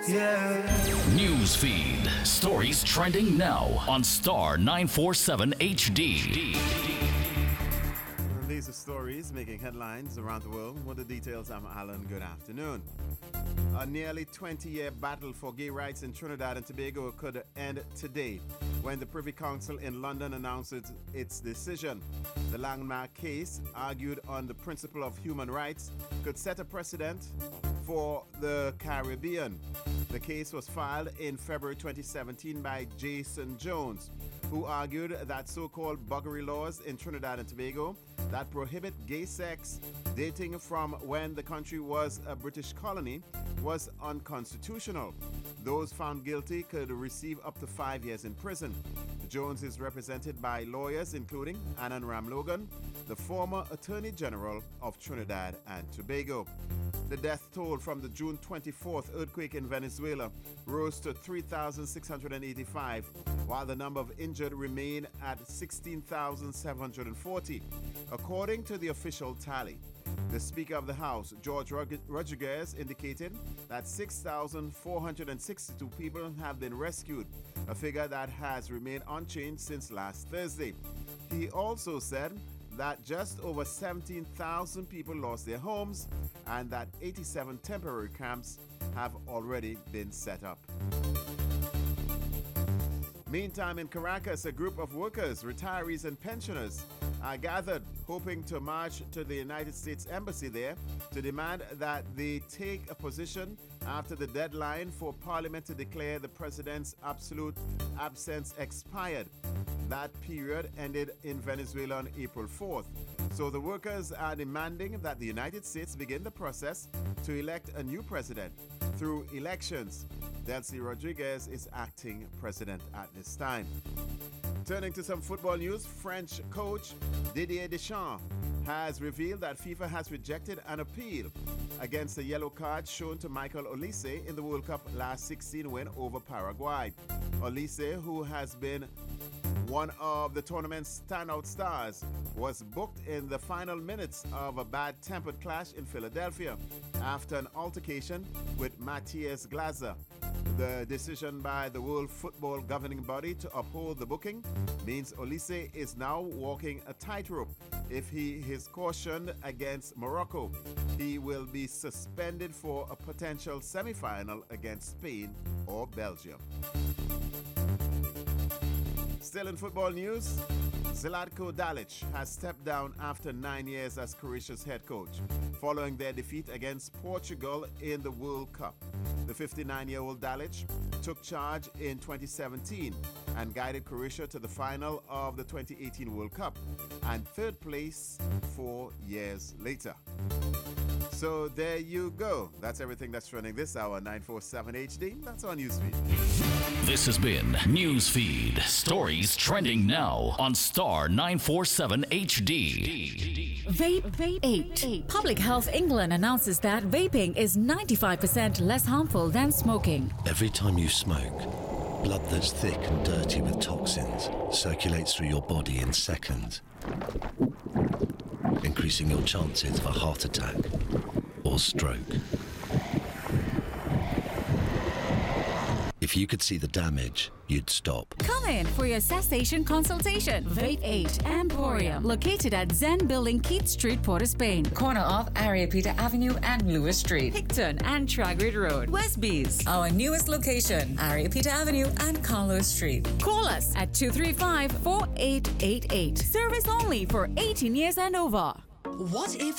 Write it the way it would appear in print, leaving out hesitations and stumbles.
News feed. Stories trending now on Star 947 HD. These are stories making headlines around the world. With the details, I'm Alan. Good afternoon. A nearly 20-year battle for gay rights in Trinidad and Tobago could end today when the Privy Council in London announces its decision. The landmark case, argued on the principle of human rights, could set a precedent for the Caribbean. The case was filed in February 2017 by Jason Jones, who argued that so-called buggery laws in Trinidad and Tobago that prohibit gay sex dating from when the country was a British colony was unconstitutional. Those found guilty could receive up to 5 years in prison. Jones is represented by lawyers including Anand Ramlogan, the former Attorney General of Trinidad and Tobago. The death toll from the June 24th earthquake in Venezuela rose to 3,685, while the number of injured remained at 16,740, according to the official tally. The Speaker of the House, George Rodriguez, indicated that 6,462 people have been rescued, a figure that has remained unchanged since last Thursday. He also said that just over 17,000 people lost their homes and that 87 temporary camps have already been set up. Meantime, in Caracas, a group of workers, retirees, and pensioners are gathered, hoping to march to the United States Embassy there to demand that they take a position after the deadline for Parliament to declare the president's absolute absence expired. That period ended in Venezuela on April 4th. So the workers are demanding that the United States begin the process to elect a new president through elections. Delcy Rodriguez is acting president at this time. Turning to some football news, French coach Didier Deschamps has revealed that FIFA has rejected an appeal against the yellow card shown to Michael Olise in the World Cup last 16 win over Paraguay. Olise, who has been one of the tournament's standout stars, was booked in the final minutes of a bad-tempered clash in Philadelphia after an altercation with Matthias Glazer. The decision by the World Football Governing Body to uphold the booking means Olise is now walking a tightrope. If he is cautioned against Morocco, he will be suspended for a potential semi-final against Spain or Belgium. Still in football news, Zlatko Dalic has stepped down after 9 years as Croatia's head coach, following their defeat against Portugal in the World Cup. The 59-year-old Dalic took charge in 2017 and guided Croatia to the final of the 2018 World Cup and third place 4 years later. So there you go. That's everything that's trending this hour, 947 HD. That's our newsfeed. This has been Newsfeed. Stories trending now on Star 947 HD. Vape 8. Public Health England announces that vaping is 95% less harmful than smoking. Every time you smoke, blood that's thick and dirty with toxins circulates through your body in seconds, increasing your chances of a heart attack or stroke. If you could see the damage, you'd stop. Come in for your cessation consultation. Vape 8 Emporium, located at Zen Building, Keith Street, Port of Spain, corner of Ariapita Avenue and Lewis Street, Hickton and Tragrid Road, Westbees. Our newest location, Ariapita Avenue and Carlos Street. Call us at 235-4888. Service only for 18 years and over. What if